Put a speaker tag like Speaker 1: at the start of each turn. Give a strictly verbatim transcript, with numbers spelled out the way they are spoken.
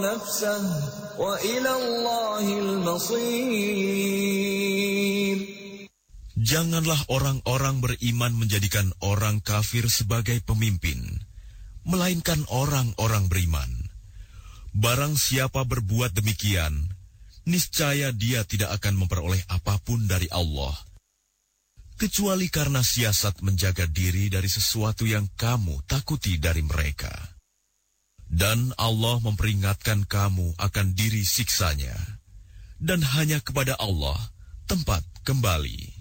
Speaker 1: نفسه وإلى الله المصير.
Speaker 2: Janganlah orang-orang beriman menjadikan orang kafir sebagai pemimpin, melainkan orang-orang beriman. Barang siapa berbuat demikian, niscaya dia tidak akan memperoleh apapun dari Allah, kecuali karena siasat menjaga diri dari sesuatu yang kamu takuti dari mereka. Dan Allah memperingatkan kamu akan diri siksanya, dan hanya kepada Allah tempat kembali.